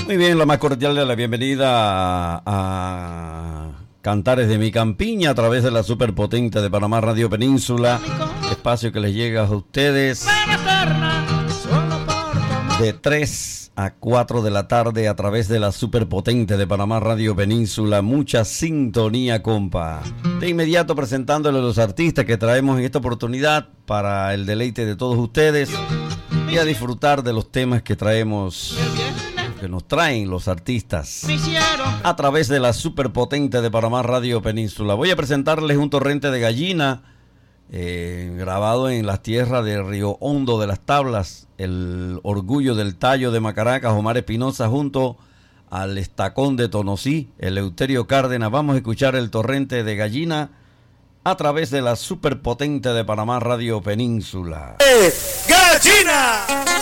Muy bien, la más cordial de la bienvenida a Cantares de mi Campiña a través de la superpotente de Panamá Radio Península, espacio que les llega a ustedes de 3 a 4 de la tarde a través de la superpotente de Panamá Radio Península. Mucha sintonía, compa. De inmediato presentándole a los artistas que traemos en esta oportunidad para el deleite de todos ustedes y a disfrutar de los temas que traemos, que nos traen los artistas a través de la superpotente de Panamá Radio Península. Voy a presentarles un torrente de gallina grabado en las tierras de Río Hondo de las Tablas, el orgullo del tallo de Macaracas, Omar Espinosa, junto al estacón de Tonosí, Eleuterio Cárdenas. Vamos a escuchar el torrente de gallina a través de la superpotente de Panamá Radio Península. ¡Gallina!